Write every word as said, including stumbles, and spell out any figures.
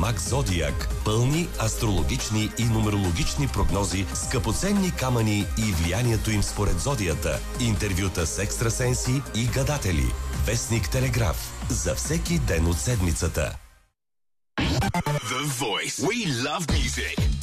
Мак Зодиак. Пълни астрологични и нумерологични прогнози, скъпоценни камъни и влиянието им според зодията. Интервюта с екстрасенси и гадатели. Вестник Телеграф. За всеки ден от седмицата. The Voice. We love music.